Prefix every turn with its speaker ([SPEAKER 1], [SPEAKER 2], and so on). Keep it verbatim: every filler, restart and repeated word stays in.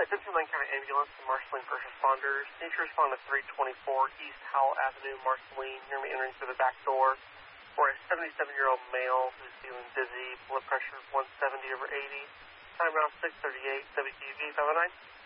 [SPEAKER 1] Hi, this is Lane County Ambulance and Marceline First Responders. Need to respond to three twenty-four East Howell Avenue, Marceline, near me entering through the back door, for a seventy-seven-year-old male who's feeling dizzy, blood pressure one seventy over eighty. Time around six thirty-eight, W Q V five oh nine.